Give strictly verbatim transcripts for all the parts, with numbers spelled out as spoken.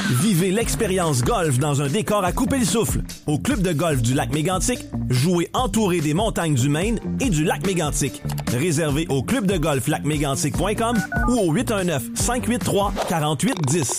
Vivez l'expérience golf dans un décor à couper le souffle. Au club de golf du lac Mégantic, jouez entouré des montagnes du Maine et du lac Mégantic. Réservez au club de golf lac mégantic point com ou au huit un neuf, cinq huit trois, quatre huit un zéro.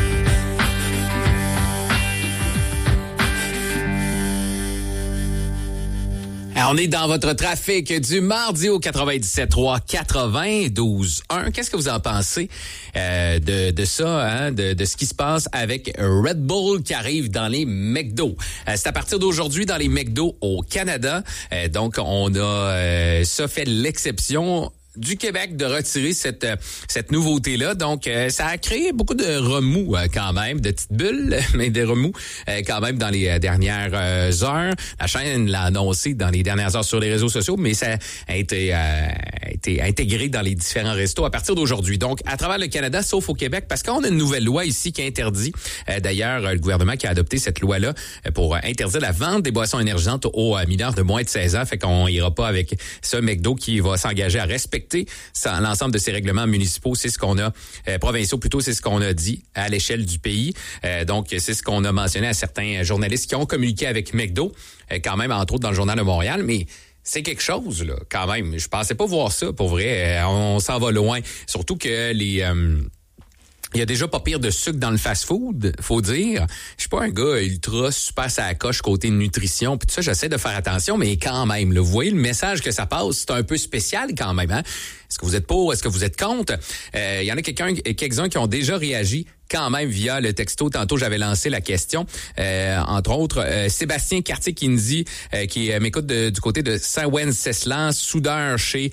Alors, on est dans votre trafic du mardi au quatre-vingt-dix-sept trois quatre-vingt-douze un. Qu'est-ce que vous en pensez euh, de, de ça, hein, de, de ce qui se passe avec Red Bull qui arrive dans les McDo? Euh, c'est à partir d'aujourd'hui dans les McDo au Canada. Euh, donc, on a euh, ça fait l'exception du Québec de retirer cette cette nouveauté-là. Donc, euh, ça a créé beaucoup de remous euh, quand même, de petites bulles, mais des remous euh, quand même dans les dernières euh, heures. La chaîne l'a annoncé dans les dernières heures sur les réseaux sociaux, mais ça a été, euh, a été intégré dans les différents restos à partir d'aujourd'hui. Donc, à travers le Canada, sauf au Québec, parce qu'on a une nouvelle loi ici qui interdit, euh, d'ailleurs, le gouvernement qui a adopté cette loi-là pour interdire la vente des boissons énergisantes aux euh, mineurs de moins de seize ans. Fait qu'on ira pas avec ce McDo qui va s'engager à respecter l'ensemble de ces règlements municipaux. C'est ce qu'on a, euh, provinciaux plutôt, c'est ce qu'on a dit à l'échelle du pays. Euh, donc, c'est ce qu'on a mentionné à certains journalistes qui ont communiqué avec McDo, euh, quand même, entre autres dans le Journal de Montréal, mais c'est quelque chose, là, quand même. Je pensais pas voir ça, pour vrai. Euh, on s'en va loin. Surtout que les... Euh, il y a déjà pas pire de sucre dans le fast-food, faut dire. Je suis pas un gars ultra super à la coche côté nutrition, puis tout ça, j'essaie de faire attention, mais quand même, là, vous voyez le message que ça passe, c'est un peu spécial quand même, hein? Est-ce que vous êtes pour, est-ce que vous êtes contre? Euh, il y en a quelqu'un, quelques-uns qui ont déjà réagi quand même via le texto. Tantôt, j'avais lancé la question. Euh, entre autres, euh, Sébastien Cartier-Kinsey, euh, qui euh, m'écoute de, du côté de Saint-Wen-Ceslan, soudeur chez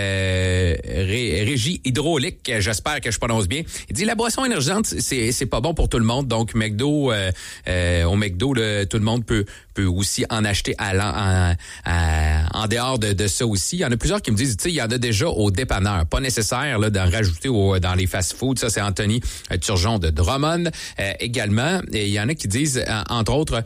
euh, Ré, Régie Hydraulique. J'espère que je prononce bien. Il dit, la boisson énergisante, c'est, c'est pas bon pour tout le monde. Donc, McDo, euh, euh, au McDo, là, tout le monde peut peut aussi en acheter à, en, à, en dehors de, de ça aussi. Il y en a plusieurs qui me disent, tu sais, il y en a déjà au dépanneur. Pas nécessaire là, d'en rajouter au, dans les fast-foods. Ça, c'est Anthony Turgeon de Drummond euh, également. Et il y en a qui disent, entre autres,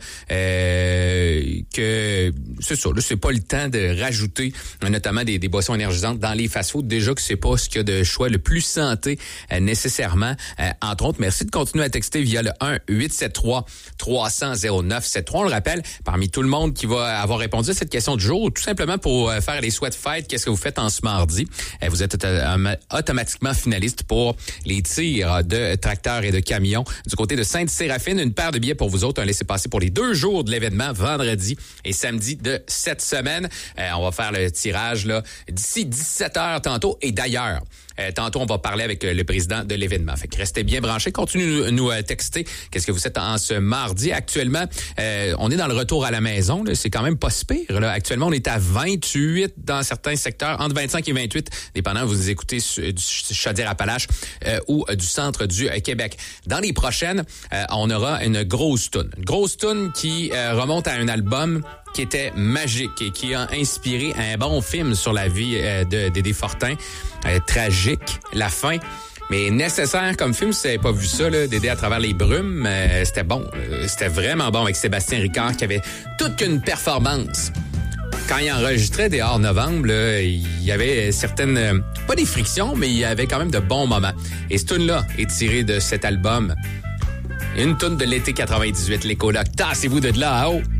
euh, que c'est ça, là, c'est pas le temps de rajouter notamment des, des boissons énergisantes dans les fast-foods. Déjà que c'est pas ce qu'il y a de choix le plus santé euh, nécessairement. Euh, entre autres, merci de continuer à texter via le un huit sept trois trois cents zéro neuf sept trois. On le rappelle, parmi tout le monde qui va avoir répondu à cette question du jour, tout simplement pour euh, faire les souhaits de fête, qu'est-ce que vous faites en ce mardi? Euh, vous êtes autom- automatiquement finaliste pour les tirs de tracteurs et de camions du côté de Sainte-Séraphine. Une paire de billets pour vous autres, un laissez-passer pour les deux jours de l'événement, vendredi et samedi de cette semaine. Euh, on va faire le tirage là d'ici dix-sept heures tantôt. Et d'ailleurs, Euh, tantôt, on va parler avec euh, le président de l'événement. Fait que restez bien branchés. Continuez nous, nous euh, texter. Qu'est-ce que vous faites en ce mardi? Actuellement, euh, on est dans le retour à la maison. Là. C'est quand même pas si pire. Là. Actuellement, on est à vingt-huit dans certains secteurs, entre vingt-cinq et vingt-huit, dépendant vous écoutez du Chaudière-Appalaches euh, ou euh, du centre du euh, Québec. Dans les prochaines, euh, on aura une grosse toune. Une grosse toune qui euh, remonte à un album qui était magique et qui a inspiré un bon film sur la vie euh, de Dédé Fortin. Euh, tragique, la fin, mais nécessaire comme film. Si vous n'avez pas vu ça, là, Dédé à travers les brumes, euh, c'était bon. Euh, c'était vraiment bon avec Sébastien Ricard qui avait toute une performance. Quand il enregistrait Dehors Novembre, là, il y avait certaines, euh, pas des frictions, mais il y avait quand même de bons moments. Et cette tune-là est tirée de cet album. Une tune de l'été quatre-vingt-dix-huit, les colocs. Tassez-vous de là, haut.